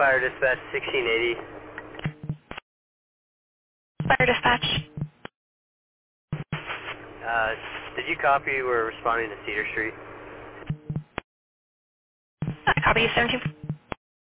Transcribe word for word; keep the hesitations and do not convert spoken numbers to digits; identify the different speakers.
Speaker 1: Fire Dispatch sixteen eighty.
Speaker 2: Fire Dispatch.
Speaker 1: Uh, did you copy? We're responding to Cedar Street.
Speaker 2: I copy seventeen.